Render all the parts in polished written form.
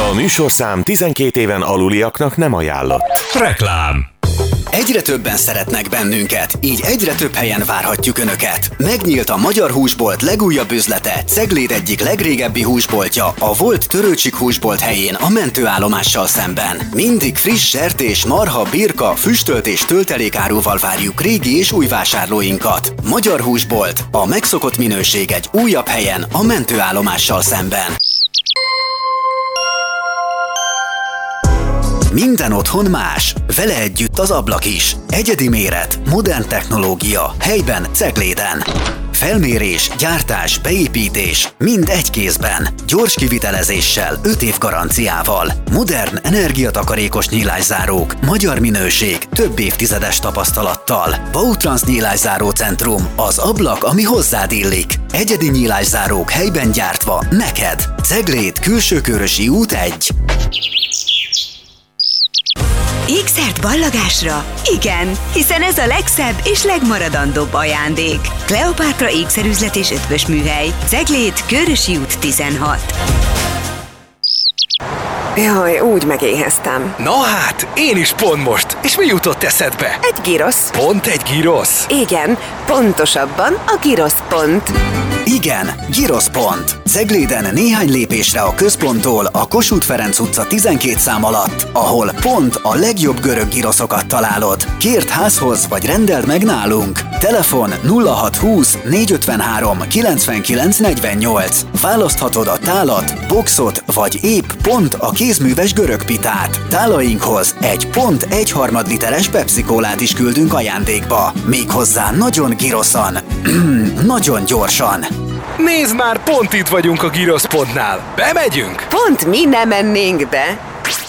A műsorszám 12 éven aluliaknak nem ajánlott. Reklám. Egyre többen szeretnek bennünket, így egyre több helyen várhatjuk Önöket. Megnyílt a Magyar Húsbolt legújabb üzlete, Cegléd egyik legrégebbi húsboltja, a volt Törőcsik húsbolt helyén a mentőállomással szemben. Mindig friss sertés, marha, birka, füstölt és töltelékáruval várjuk régi és új vásárlóinkat. Magyar Húsbolt, a megszokott minőség egy újabb helyen a mentőállomással szemben. Minden otthon más, vele együtt az ablak is. Egyedi méret, modern technológia, helyben Cegléden. Felmérés, gyártás, beépítés, mind egy kézben. Gyors kivitelezéssel, 5 év garanciával. Modern, energiatakarékos nyílászárók, magyar minőség, több évtizedes tapasztalattal. Bautrans nyílászáró centrum, az ablak, ami hozzád illik. Egyedi nyílászárók helyben gyártva, neked. Cegléd, Külsőkörösi út 1. Ékszert ballagásra? Igen, hiszen ez a legszebb és legmaradandóbb ajándék. Kleopátra ékszerüzlet és ötvös műhely. Cegléd, Körösi út 16. Jaj, úgy megéheztem. Na hát, én is pont most. És mi jutott eszedbe? Egy girosz. Pont egy girosz? Igen, pontosabban a giroszpont. Igen, Giroszpont. Cegléden néhány lépésre a központtól a Kossuth Ferenc utca 12 szám alatt, ahol pont a legjobb görög giroszokat találod. Kérd házhoz vagy rendeld meg nálunk. Telefon 0620 453 99 48. Választhatod a tálat, boxot vagy épp pont a kézműves görög pitát. Tálainkhoz egy pont 1/3 literes Pepsi-kólát is küldünk ajándékba. Méghozzá nagyon giroszan. Nagyon gyorsan. Nézd már, pont itt vagyunk a giroszpontnál. Bemegyünk? Pont mi nem mennénk be.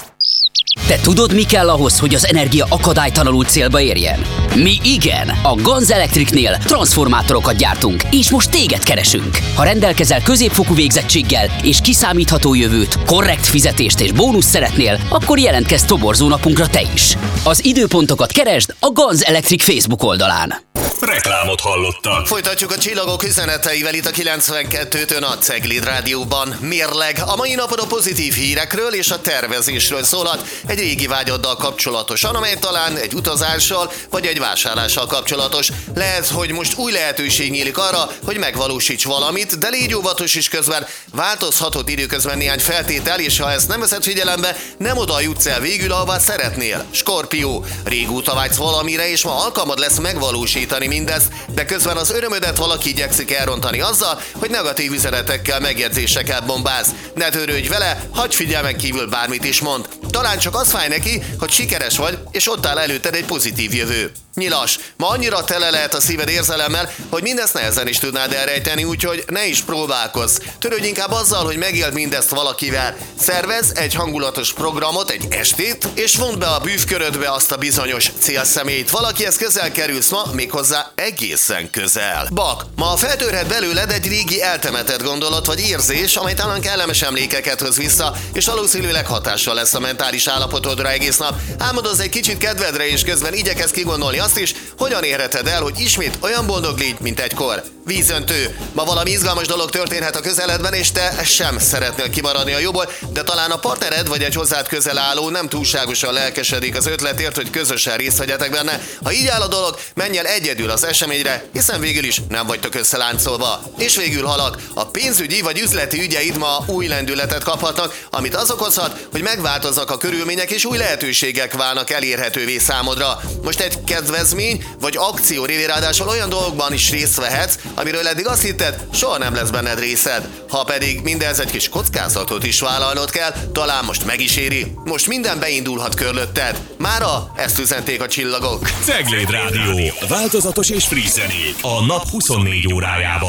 Te tudod, mi kell ahhoz, hogy az energia akadálytalanul célba érjen? Mi igen! A Ganz Electricnél transformátorokat gyártunk, és most téged keresünk. Ha rendelkezel középfokú végzettséggel és kiszámítható jövőt, korrekt fizetést és bónusz szeretnél, akkor jelentkezz toborzónapunkra te is. Az időpontokat keresd a Ganz Electric Facebook oldalán. Reklámot hallottak. Folytatjuk a csillagok üzeneteivel itt a 92-tön a Cegléd Rádióban. Mérleg, a mai napon a pozitív hírekről és a tervezésről szólhat egy régi vágyaddal kapcsolatosan, amely talán egy utazással vagy egy vásárlással kapcsolatos. Lehet, hogy most új lehetőség nyílik arra, hogy megvalósíts valamit, de légy óvatos is közben. Változhatott időközben néhány feltétel, és ha ezt nem veszed figyelembe, nem oda jutsz el végül, ahová szeretnél. Skorpió, régóta vágysz valamire, és ma alkalmad lesz megvalósítani mindezt, de közben az örömödet valaki igyekszik elrontani azzal, hogy negatív üzenetekkel, megjegyzésekkel bombáz. Ne törődj vele, hagyj figyelmen kívül bármit is mond. Talán csak az fáj neki, hogy sikeres vagy, és ott áll előtted egy pozitív jövő. Nyilas, ma annyira tele lehet a szíved érzelemmel, hogy mindezt nehezen is tudnád elrejteni, úgyhogy ne is próbálkozz. Törődj inkább azzal, hogy megéld mindezt valakivel. Szervezz egy hangulatos programot, egy estét, és vond be a bűvkörödbe azt a bizonyos célszemélyt. Valakihez közel kerülsz ma, méghozzá egészen közel. Bak, ma feltörhet belőled egy régi eltemetett gondolat vagy érzés, amely talán kellemes emlékeket hoz vissza, és valószínűleg hatással lesz a mentális állapotodra egész nap. Álmodozz egy kicsit kedvedre, és közben igyekezz kigondolni azt is, hogyan érheted el, hogy ismét olyan boldog légy, mint egykor. Vízöntő. Ma valami izgalmas dolog történhet a közeledben, és te sem szeretnél kimaradni a jóból, de talán a partnered vagy egy hozzád közel álló nem túlságosan lelkesedik az ötletért, hogy közösen részt vegyetek benne. Ha így áll a dolog, menj el egyedül az eseményre, hiszen végül is nem vagytok összeláncolva. És végül halak, a pénzügyi vagy üzleti ügyeid ma új lendületet kaphatnak, amit az okozhat, hogy megváltoznak a körülmények és új lehetőségek válnak elérhetővé számodra. Most egy kedvezmény vagy akció révén ráadásul olyan dolgokban is részt vehetsz, amiről eddig azt hitted, soha nem lesz benned részed. Ha pedig mindez egy kis kockázatot is vállalnod kell, talán most meg is éri. Most minden beindulhat körülötted. Mára ezt üzenték a csillagok. Cegléd Rádió. Változatos és friss zenék a nap 24 órájában.